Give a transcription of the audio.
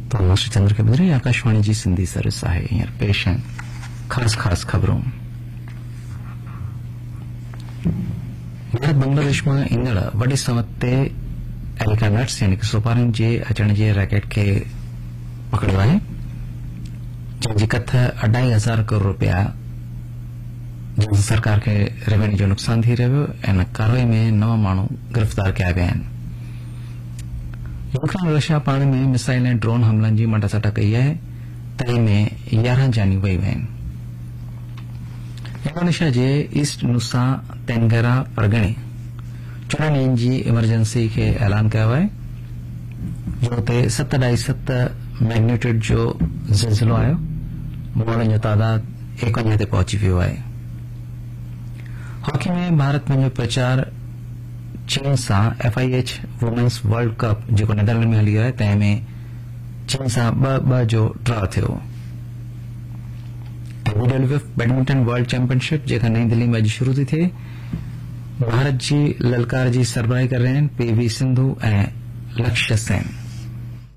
तो श्री चंद्र के बदरे आकाशवाणी जी सिंधी सर्विस आहे हींअर पेश आहिनि ख़ासि ख़बरूं। भारत बांग्लादेश मां ईंदड़ वॾे संवत ते एलिका नट्स यानी कि सोपारियुनि जे अचण जे रैकेट खे पकड़ियो आहे, जंहिंजी कथ 2.5 करोड़ रुपया जंहिं सरकार खे रेवेन्यू जो नुक़सान थी रहियो। इन कार्रवाई में 9 माण्हू गिरफ़्तार कया विया आहिनि। यूक्रेन रशिया पाण में मिसाइल ऐं ड्रोन हमलनि जी मटासटा कई आहे। तई में 11 जानियूं वयूं आहिनि। इंडोनेशिया जे ईस्ट नुसा तेनगरा परगणे 14 ॾींहनि जी इमरजेंसी खे ऐलान कयो आहे, जो हुते 7.7 मैग्नीट्यूड जो ज़िलज़िलो आयो। मौतनि जो तादाद 51 ते पहुची वियो आहे। हॉकी में भारत पंहिंजो प्रचार चीन सां FIH वुमेन्स वर्ल्ड कप जेको नीदरलैंड में हली रहियो आहे, तंहिं में चीन सां 2-2 जो ड्रॉ थियो। WWF बैडमिंटन वर्ल्ड चैंपियनशिप जेका नई दिल्ली में अॼु शुरू थी थिए, भारत जी ललकार जी सरबराही करे रहिया आहिनि PV सिंधु ऐं लक्ष्य सेन।